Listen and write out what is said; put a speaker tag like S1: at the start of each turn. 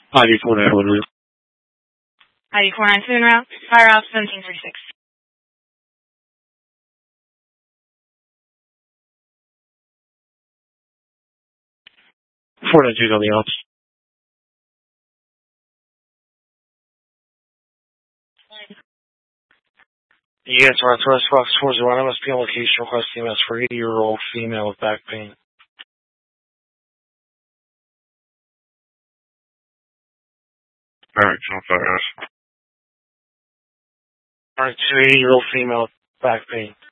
S1: ID 49
S2: ID 497 route, fire off 1736.
S1: 492 on the ops. Yes, Northwest Fox 40 MSP on location request EMS for 80-year-old female with back pain. Alright, so fast. Alright, 80-year-old female with back pain.